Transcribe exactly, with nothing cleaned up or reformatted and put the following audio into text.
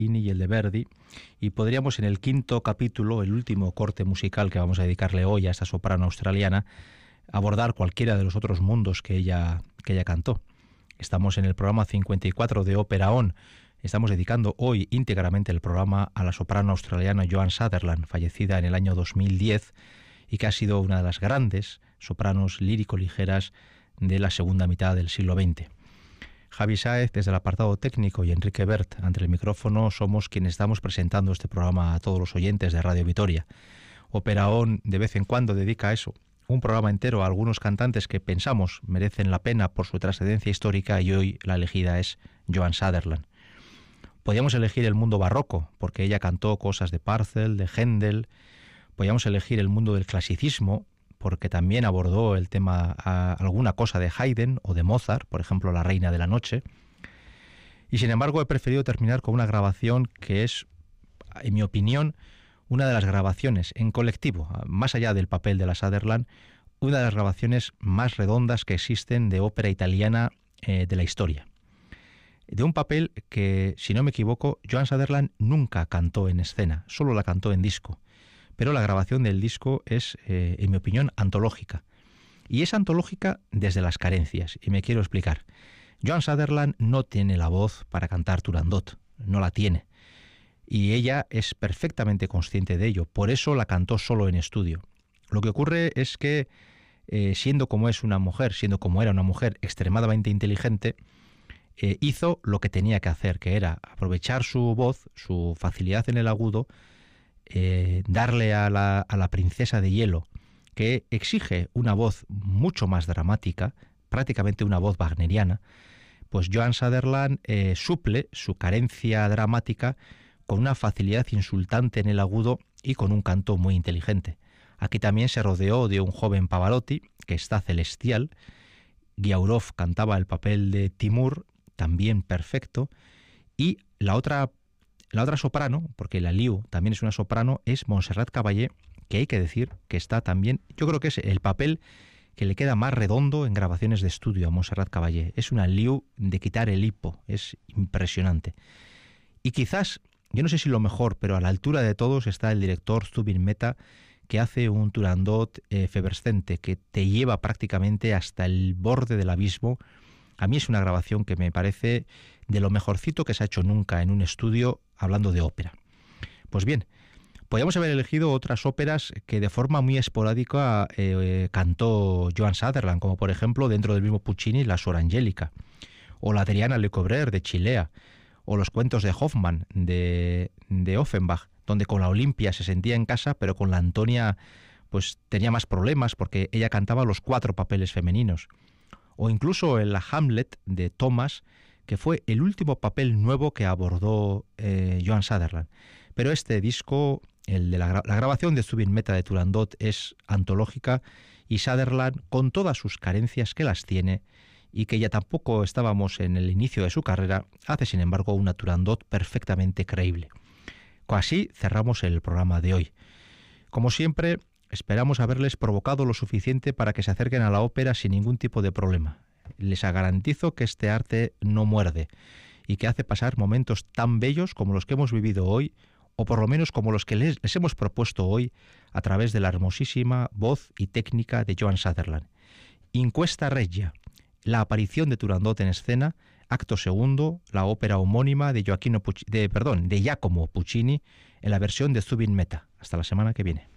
y el de Verdi, y podríamos en el quinto capítulo, el último corte musical que vamos a dedicarle hoy a esta soprano australiana, abordar cualquiera de los otros mundos que ella, que ella cantó. Estamos en el programa cincuenta y cuatro de Ópera On. Estamos dedicando hoy íntegramente el programa a la soprano australiana Joan Sutherland, fallecida en el año dos mil diez y que ha sido una de las grandes sopranos lírico-ligeras de la segunda mitad del siglo veinte. Javi Sáez, desde el apartado técnico, y Enrique Bert, ante el micrófono, somos quienes estamos presentando este programa a todos los oyentes de Radio Vitoria. Ópera On de vez en cuando dedica a eso, un programa entero a algunos cantantes que pensamos merecen la pena por su trascendencia histórica, y hoy la elegida es Joan Sutherland. Podíamos elegir el mundo barroco, porque ella cantó cosas de Purcell, de Händel. Podíamos elegir el mundo del clasicismo, porque también abordó el tema, a, alguna cosa de Haydn o de Mozart, por ejemplo, La Reina de la Noche. Y sin embargo he preferido terminar con una grabación que es, en mi opinión, una de las grabaciones en colectivo, más allá del papel de la Sutherland, una de las grabaciones más redondas que existen de ópera italiana eh, de la historia. De un papel que, si no me equivoco, Joan Sutherland nunca cantó en escena, solo la cantó en disco. Pero la grabación del disco es, eh, en mi opinión, antológica. Y es antológica desde las carencias, y me quiero explicar. Joan Sutherland no tiene la voz para cantar Turandot, no la tiene. Y ella es perfectamente consciente de ello, por eso la cantó solo en estudio. Lo que ocurre es que, eh, siendo como es una mujer, siendo como era una mujer extremadamente inteligente, eh, hizo lo que tenía que hacer, que era aprovechar su voz, su facilidad en el agudo, Eh, darle a la, a la princesa de hielo, que exige una voz mucho más dramática, prácticamente una voz wagneriana, pues Joan Sutherland eh, suple su carencia dramática con una facilidad insultante en el agudo y con un canto muy inteligente. Aquí también se rodeó de un joven Pavarotti, que está celestial. Guiaurov cantaba el papel de Timur, también perfecto, y la otra La otra soprano, porque la Liu también es una soprano, es Montserrat Caballé, que hay que decir que está también, yo creo que es el papel que le queda más redondo en grabaciones de estudio a Montserrat Caballé. Es una Liu de quitar el hipo, es impresionante. Y quizás, yo no sé si lo mejor, pero a la altura de todos está el director Zubin Mehta, que hace un Turandot eh, efervescente, que te lleva prácticamente hasta el borde del abismo. A mí es una grabación que me parece de lo mejorcito que se ha hecho nunca en un estudio hablando de ópera. Pues bien, podríamos haber elegido otras óperas que de forma muy esporádica eh, cantó Joan Sutherland, como por ejemplo, dentro del mismo Puccini, la Suor Angélica, o la Adriana Lecouvreur de Chilea, o los cuentos de Hoffmann de, de Offenbach, donde con la Olimpia se sentía en casa, pero con la Antonia pues tenía más problemas porque ella cantaba los cuatro papeles femeninos. O incluso en la Hamlet de Thomas, que fue el último papel nuevo que abordó eh, Joan Sutherland. Pero este disco, el de la, la grabación de Zubin Mehta de Turandot, es antológica, y Sutherland, con todas sus carencias que las tiene, y que ya tampoco estábamos en el inicio de su carrera, hace sin embargo una Turandot perfectamente creíble. Así cerramos el programa de hoy. Como siempre, esperamos haberles provocado lo suficiente para que se acerquen a la ópera sin ningún tipo de problema. Les garantizo que este arte no muerde y que hace pasar momentos tan bellos como los que hemos vivido hoy, o por lo menos como los que les, les hemos propuesto hoy a través de la hermosísima voz y técnica de Joan Sutherland. Inquesta Regia, la aparición de Turandot en escena, acto segundo, la ópera homónima de, Gioacchino Pucc- de, perdón, de Giacomo Puccini en la versión de Zubin Mehta. Hasta la semana que viene.